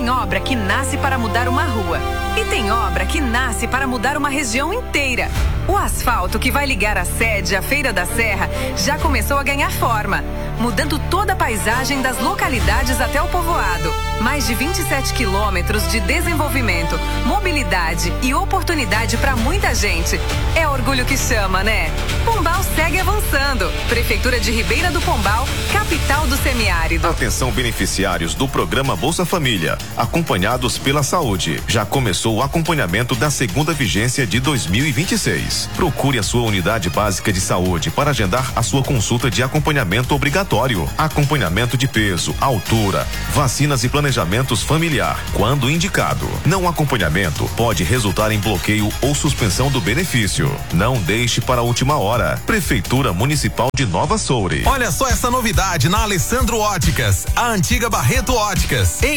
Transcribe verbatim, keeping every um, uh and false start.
Tem obra que nasce para mudar uma rua. E tem obra que nasce para mudar uma região inteira. O asfalto que vai ligar a sede à Feira da Serra já começou a ganhar forma, mudando toda a paisagem das localidades até o povoado. Mais de vinte e sete quilômetros de desenvolvimento, mobilidade e oportunidade para muita gente. É orgulho que chama, né? Pombal segue avançando. Prefeitura de Ribeira do Pombal, capital do semiárido. Atenção, beneficiários do programa Bolsa Família, acompanhados pela saúde. Já começou o acompanhamento da segunda vigência de dois mil e vinte e seis. Procure a sua unidade básica de saúde para agendar a sua consulta de acompanhamento obrigatório. Acompanhamento de peso, altura, vacinas e planejamentos familiar, quando indicado. Não acompanhamento pode resultar em bloqueio ou suspensão do benefício. Não deixe para a última hora. Prefeitura Municipal de Nova Soure. Olha só essa novidade na Alessandro Óticas, a antiga Barreto Óticas. Em